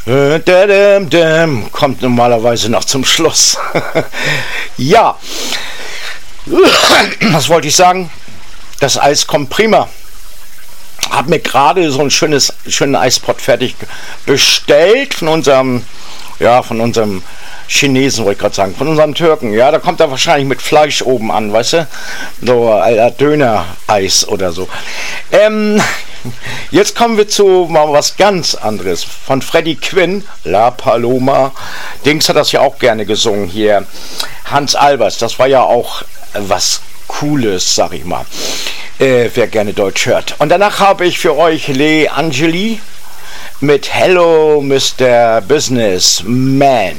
Kommt normalerweise noch zum Schluss. Ja, was wollte ich sagen? Das Eis kommt prima. Hab mir gerade so einen schönen Eispot fertig bestellt von unserem Chinesen, wollte ich gerade sagen, von unserem Türken. Ja, da kommt er wahrscheinlich mit Fleisch oben an, weißt du? So Döner-Eis oder so. Jetzt kommen wir zu mal was ganz anderes. Von Freddie Quinn, La Paloma. Dings hat das ja auch gerne gesungen hier. Hans Albers, das war ja auch was Cooles, sag ich mal. Wer gerne Deutsch hört. Und danach habe ich für euch Le Angeli mit Hello Mr. Businessman.